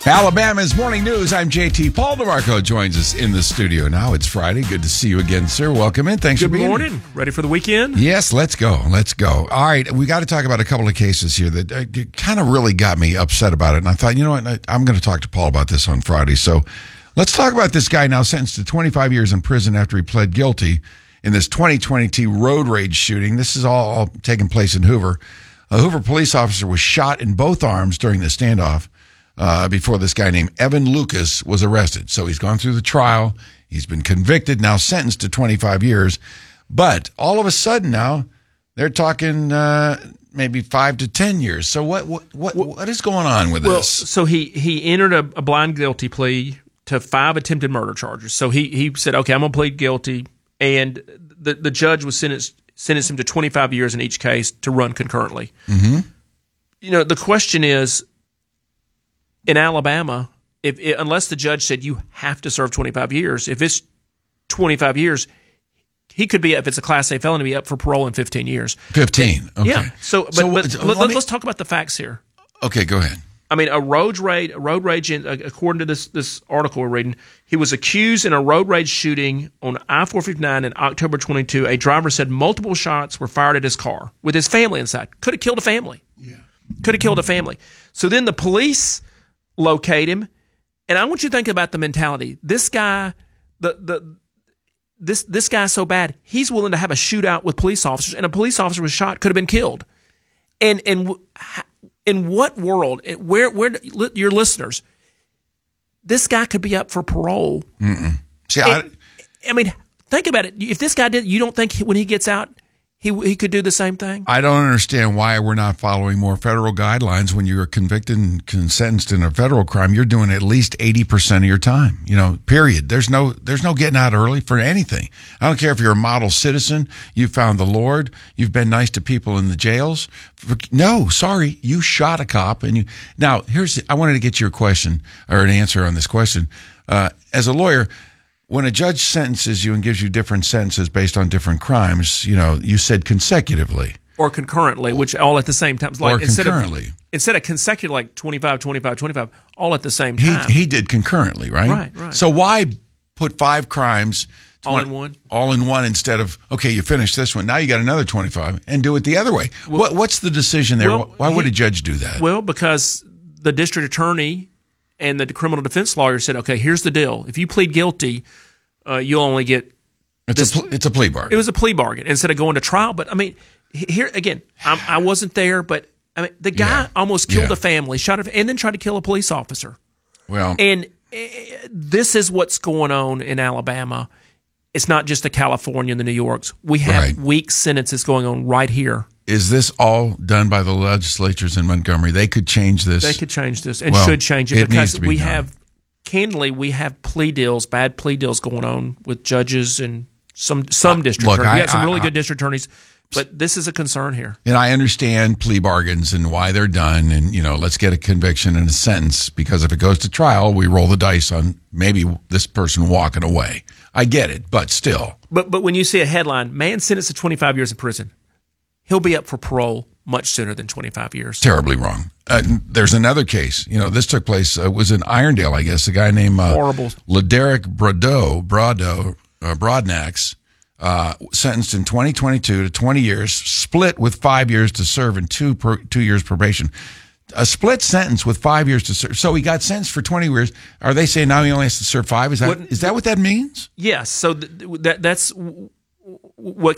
Alabama's Morning News. I'm JT. Paul DeMarco joins us in the studio now. It's Friday. Good to see you again, sir. Welcome in. Thanks for being here. Good morning. Ready for the weekend? Yes, let's go. Let's go. All right, we got to talk about a couple of cases here that kind of really got me upset about it. And I thought, you know what, I'm going to talk to Paul about this on Friday. So let's talk about this guy now sentenced to 25 years in prison after he pled guilty in this 2022 road rage shooting. This is all taking place in Hoover. A Hoover police officer was shot in both arms during the standoff before this guy named Evan Lucas was arrested. So he's gone through the trial. He's been convicted, now sentenced to 25 years. But all of a sudden now, they're talking maybe 5 to 10 years. So what is going on with this? So he entered a blind guilty plea to 5 attempted murder charges. So he said, okay, I'm going to plead guilty. And the judge was sentenced him to 25 years in each case to run concurrently. Mm-hmm. You know, the question is, in Alabama, unless the judge said you have to serve 25 years, if it's 25 years, he could be, if it's a Class A felony, be up for parole in 15 years. 15, okay. Yeah. Let's talk about the facts here. Okay, go ahead. I mean, a road rage, according to this article we're reading, he was accused in a road rage shooting on I-459 in October 22. A driver said multiple shots were fired at his car with his family inside. Could have killed a family. Yeah. Could have killed a family. So then the police locate him, and I want you to think about the mentality. This guy, this guy's so bad, he's willing to have a shootout with police officers, and a police officer was shot, could have been killed. And in what world, where your listeners, this guy could be up for parole? Mm-mm. See, I mean, think about it. If this guy did, you don't think when he gets out, he could do the same thing? I don't understand why we're not following more federal guidelines. When you're convicted and sentenced in a federal crime, you're doing at least 80% of your time, period. There's no getting out early for anything. I don't care if you're a model citizen, you found the Lord, you've been nice to people in the jails. No, sorry, you shot a cop. Now, I wanted to get your question or an answer on this question. As a lawyer, when a judge sentences you and gives you different sentences based on different crimes, you said consecutively. Or concurrently, which all at the same time. Like, or concurrently. Instead of consecutive, like 25, 25, 25, all at the same time. He did concurrently, right? Right. So why put 5 crimes all in one? All in one instead of, okay, you finished this one, now you got another 25, and do it the other way. What's the decision there? Why would a judge do that? Well, because the district attorney and the criminal defense lawyer said, okay, here's the deal. If you plead guilty, you'll only get it's a plea bargain. It was a plea bargain instead of going to trial. But I mean, here again, I wasn't there, but I mean, the guy almost killed a family, and then tried to kill a police officer. Well, and this is what's going on in Alabama. It's not just the California and the New Yorks. We have weak sentences going on right here. Is this all done by the legislatures in Montgomery? They could change this. They could change this and should change it because we have plea deals, bad plea deals going on with judges and some district attorneys. We have some really good district attorneys, but this is a concern here. And I understand plea bargains and why they're done, and let's get a conviction and a sentence, because if it goes to trial, we roll the dice on maybe this person walking away. I get it, but still. But when you see a headline, man sentenced to 25 years in prison, he'll be up for parole much sooner than 25 years. Terribly wrong. There's another case. This took place, was in Irondale, I guess. A guy named Laderick Broadnax, sentenced in 2022 to 20 years, split with 5 years to serve and 2 years probation. A split sentence with 5 years to serve. So he got sentenced for 20 years. Are they saying now he only has to serve 5? Is that what that means? Yes. So that's what